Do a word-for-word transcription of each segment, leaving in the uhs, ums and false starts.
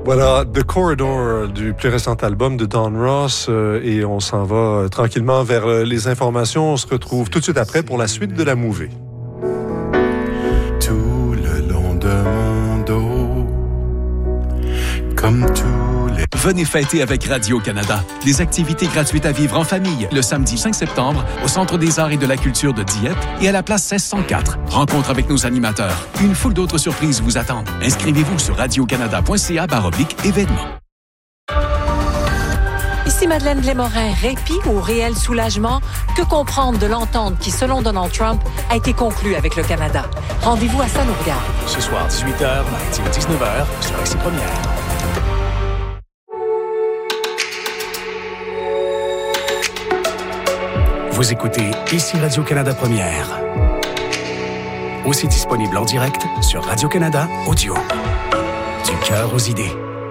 Voilà, The Corridor du plus récent album de Don Ross euh, et on s'en va euh, tranquillement vers euh, les informations. On se retrouve tout de suite après pour la suite de la movie. Tout le long de mon dos, comme tous les... Venez fêter avec Radio-Canada. Des activités gratuites à vivre en famille le samedi cinq septembre au Centre des arts et de la culture de Dieppe et à la place seize cent quatre. Rencontre avec nos animateurs. Une foule d'autres surprises vous attendent. Inscrivez-vous sur radiocanada.ca barre oblique événements. Ici Madeleine Blais-Morin. Répit ou réel soulagement? Que comprendre de l'entente qui, selon Donald Trump, a été conclue avec le Canada? Rendez-vous à Ça nous regarde. Ce soir, dix-huit heures, mardi dix-neuf heures, sur Accès Première. Vous écoutez ici Radio-Canada Première. Aussi disponible en direct sur Radio-Canada Audio. Du cœur aux idées.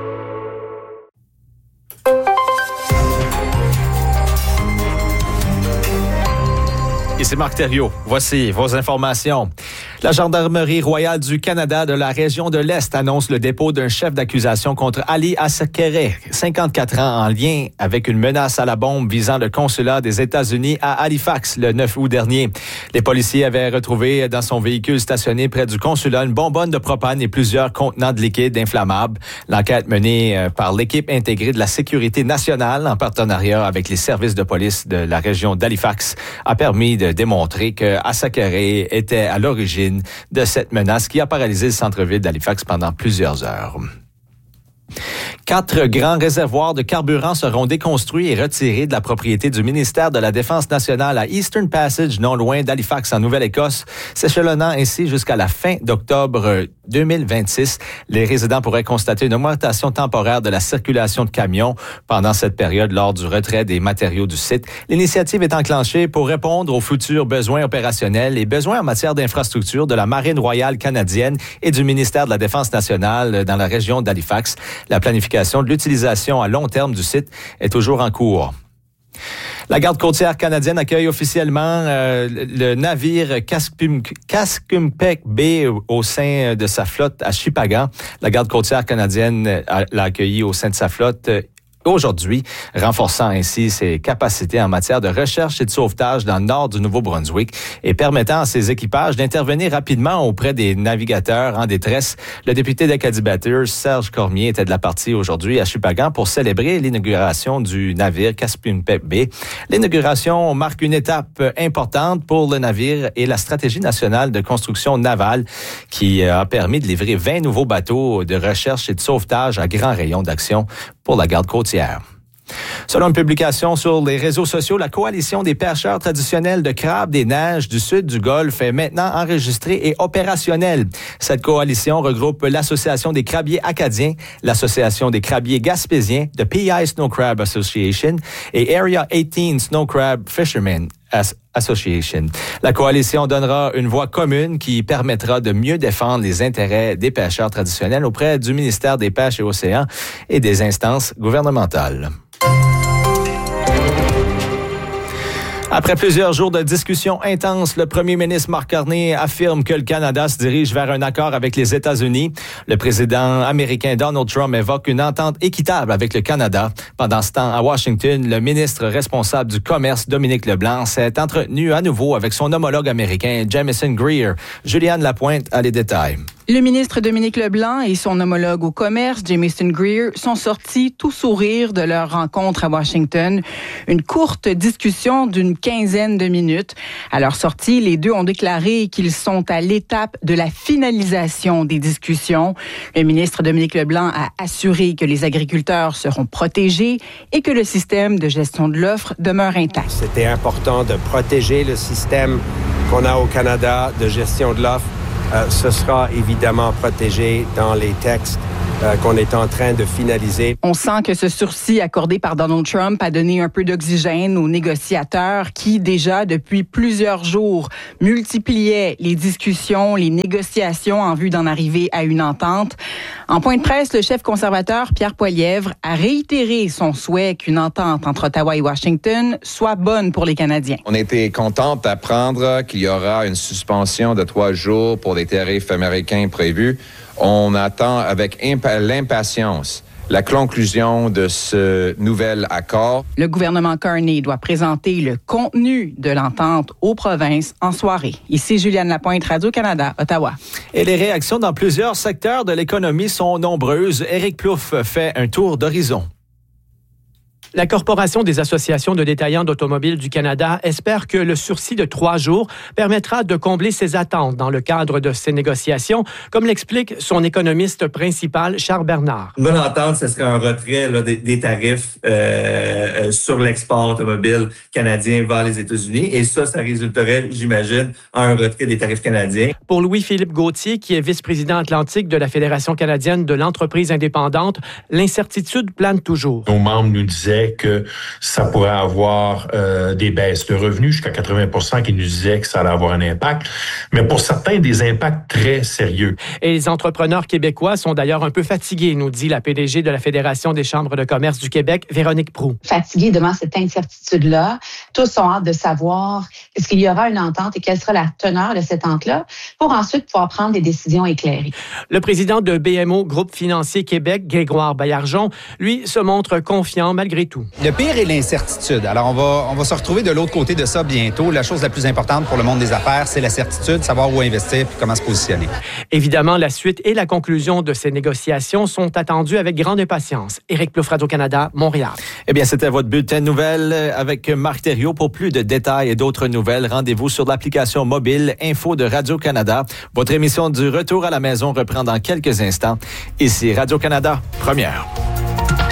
Ici Marc Thériault. Voici vos informations. La Gendarmerie royale du Canada de la région de l'Est annonce le dépôt d'un chef d'accusation contre Ali Assekere, cinquante-quatre ans, en lien avec une menace à la bombe visant le consulat des États-Unis à Halifax le neuf août dernier. Les policiers avaient retrouvé dans son véhicule stationné près du consulat une bonbonne de propane et plusieurs contenants de liquide inflammable. L'enquête menée par l'équipe intégrée de la Sécurité nationale en partenariat avec les services de police de la région d'Halifax a permis de démontrer que Assekere était à l'origine de cette menace qui a paralysé le centre-ville d'Halifax pendant plusieurs heures. Quatre grands réservoirs de carburant seront déconstruits et retirés de la propriété du ministère de la Défense nationale à Eastern Passage, non loin d'Halifax, en Nouvelle-Écosse, s'échelonnant ainsi jusqu'à la fin d'octobre deux mille vingt-six. Les résidents pourraient constater une augmentation temporaire de la circulation de camions pendant cette période lors du retrait des matériaux du site. L'initiative est enclenchée pour répondre aux futurs besoins opérationnels et besoins en matière d'infrastructure de la Marine royale canadienne et du ministère de la Défense nationale dans la région d'Halifax. La planification de l'utilisation à long terme du site est toujours en cours. La garde côtière canadienne accueille officiellement euh, le navire Kaskumpek Bay au sein de sa flotte à Shippagan. La garde côtière canadienne l'a accueilli au sein de sa flotte aujourd'hui, renforçant ainsi ses capacités en matière de recherche et de sauvetage dans le nord du Nouveau-Brunswick et permettant à ses équipages d'intervenir rapidement auprès des navigateurs en détresse. Le député d'Acadie-Bathurst, Serge Cormier, était de la partie aujourd'hui à Shippagan pour célébrer l'inauguration du navire Kaskumpek Bay. L'inauguration marque une étape importante pour le navire et la stratégie nationale de construction navale qui a permis de livrer vingt nouveaux bateaux de recherche et de sauvetage à grand rayon d'action pour la garde côtière. Selon une publication sur les réseaux sociaux, la Coalition des pêcheurs traditionnels de crabes des neiges du sud du Golfe est maintenant enregistrée et opérationnelle. Cette coalition regroupe l'Association des crabiers acadiens, l'Association des crabiers gaspésiens, The P I Snow Crab Association et Area dix-huit Snow Crab Fishermen Association. La coalition donnera une voix commune qui permettra de mieux défendre les intérêts des pêcheurs traditionnels auprès du ministère des Pêches et Océans et des instances gouvernementales. Après plusieurs jours de discussions intenses, le premier ministre Mark Carney affirme que le Canada se dirige vers un accord avec les États-Unis. Le président américain Donald Trump évoque une entente équitable avec le Canada. Pendant ce temps, à Washington, le ministre responsable du commerce, Dominique Leblanc, s'est entretenu à nouveau avec son homologue américain, Jamieson Greer. Juliane Lapointe a les détails. Le ministre Dominique Leblanc et son homologue au commerce, Jamieson Greer, sont sortis tout sourire de leur rencontre à Washington. Une courte discussion d'une quinzaine de minutes. À leur sortie, les deux ont déclaré qu'ils sont à l'étape de la finalisation des discussions. Le ministre Dominique Leblanc a assuré que les agriculteurs seront protégés et que le système de gestion de l'offre demeure intact. C'était important de protéger le système qu'on a au Canada de gestion de l'offre. Euh, ce sera évidemment protégé dans les textes euh, qu'on est en train de finaliser. On sent que ce sursis accordé par Donald Trump a donné un peu d'oxygène aux négociateurs qui, déjà depuis plusieurs jours, multipliaient les discussions, les négociations en vue d'en arriver à une entente. En point de presse, le chef conservateur Pierre Poilievre a réitéré son souhait qu'une entente entre Ottawa et Washington soit bonne pour les Canadiens. On était contents d'apprendre qu'il y aura une suspension de trois jours pour les tarifs américains prévus. On attend avec impa- l'impatience la conclusion de ce nouvel accord. Le gouvernement Carney doit présenter le contenu de l'entente aux provinces en soirée. Ici Juliane Lapointe, Radio-Canada, Ottawa. Et les réactions dans plusieurs secteurs de l'économie sont nombreuses. Éric Plouffe fait un tour d'horizon. La Corporation des associations de détaillants d'automobiles du Canada espère que le sursis de trois jours permettra de combler ses attentes dans le cadre de ces négociations, comme l'explique son économiste principal, Charles Bernard. Une bonne entente, ce serait un retrait là, des, des tarifs euh, euh, sur l'export automobile canadien vers les États-Unis. Et ça, ça résulterait, j'imagine, à un retrait des tarifs canadiens. Pour Louis-Philippe Gauthier, qui est vice-président atlantique de la Fédération canadienne de l'entreprise indépendante, l'incertitude plane toujours. Nos membres nous disaient que ça pourrait avoir euh, des baisses de revenus, jusqu'à quatre-vingts pour cent qui nous disaient que ça allait avoir un impact, mais pour certains, des impacts très sérieux. Et les entrepreneurs québécois sont d'ailleurs un peu fatigués, nous dit la P D G de la Fédération des chambres de commerce du Québec, Véronique Proulx. Fatigués devant cette incertitude-là, tous ont hâte de savoir est-ce qu'il y aura une entente et quelle sera la teneur de cette entente-là pour ensuite pouvoir prendre des décisions éclairées. Le président de B M O Groupe Financier Québec, Grégoire Baillargeon, lui, se montre confiant malgré tout. Le pire est l'incertitude. Alors, on va, on va se retrouver de l'autre côté de ça bientôt. La chose la plus importante pour le monde des affaires, c'est la certitude, savoir où investir et comment se positionner. Évidemment, la suite et la conclusion de ces négociations sont attendues avec grande impatience. Éric Plouffe, Radio-Canada, Montréal. Eh bien, c'était votre bulletin de nouvelles avec Marc Thériault. Pour plus de détails et d'autres nouvelles, rendez-vous sur l'application mobile Info de Radio-Canada. Votre émission du Retour à la maison reprend dans quelques instants. Ici Radio-Canada, première.